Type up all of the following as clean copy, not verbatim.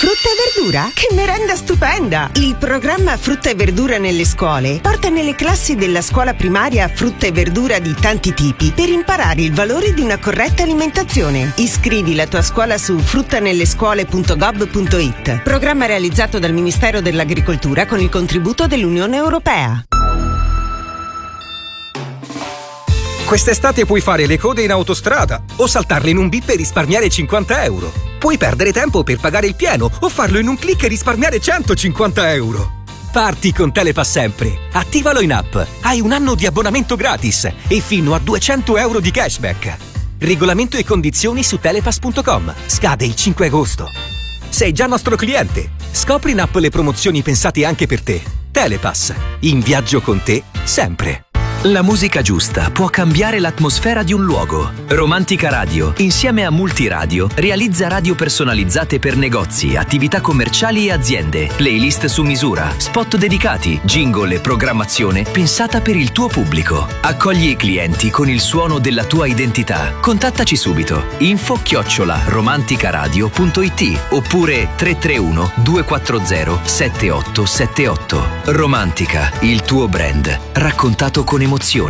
Frutta e verdura? Che merenda stupenda! Il programma Frutta e verdura nelle scuole porta nelle classi della scuola primaria frutta e verdura di tanti tipi per imparare il valore di una corretta alimentazione. Iscrivi la tua scuola su fruttanellescuole.gov.it. Programma realizzato dal Ministero dell'Agricoltura con il contributo dell'Unione Europea. Quest'estate puoi fare le code in autostrada o saltarle in un bip e risparmiare 50 euro. Puoi perdere tempo per pagare il pieno o farlo in un click e risparmiare 150 euro. Parti con Telepass sempre. Attivalo in app. Hai un anno di abbonamento gratis e fino a 200 euro di cashback. Regolamento e condizioni su telepass.com. Scade il 5 agosto. Sei già nostro cliente. Scopri in app le promozioni pensate anche per te. Telepass. In viaggio con te sempre. La musica giusta può cambiare l'atmosfera di un luogo. Romantica Radio, insieme a Multiradio, realizza radio personalizzate per negozi, attività commerciali e aziende, playlist su misura, spot dedicati, jingle e programmazione pensata per il tuo pubblico. Accogli i clienti con il suono della tua identità. Contattaci subito. info@romanticaradio.it oppure 331 240 7878. Romantica, il tuo brand, raccontato con emozione.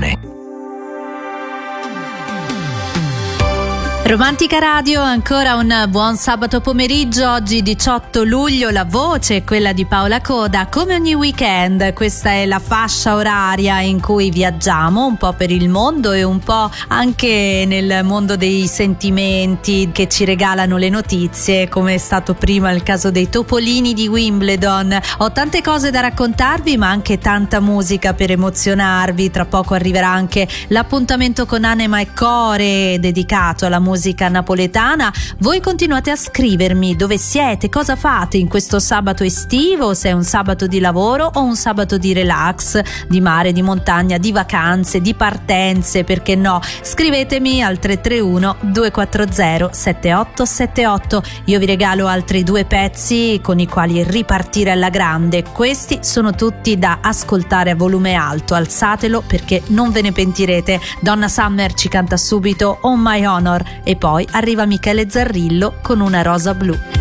Romantica Radio, ancora un buon sabato pomeriggio. Oggi 18 luglio, la voce è quella di Paola Coda. Come ogni weekend, questa è la fascia oraria in cui viaggiamo un po' per il mondo e un po' anche nel mondo dei sentimenti che ci regalano le notizie, come è stato prima il caso dei Topolini di Wimbledon. Ho tante cose da raccontarvi, ma anche tanta musica per emozionarvi. Tra poco arriverà anche l'appuntamento con Anima e Core dedicato alla musica napoletana. Voi continuate a scrivermi dove siete, cosa fate in questo sabato estivo, se è un sabato di lavoro o un sabato di relax, di mare, di montagna, di vacanze, di partenze, perché no? Scrivetemi al 331 240 7878. Io vi regalo altri 2 pezzi con i quali ripartire alla grande. Questi sono tutti da ascoltare a volume alto, alzatelo perché non ve ne pentirete. Donna Summer ci canta subito On My Honor e poi arriva Michele Zarrillo con Una rosa blu.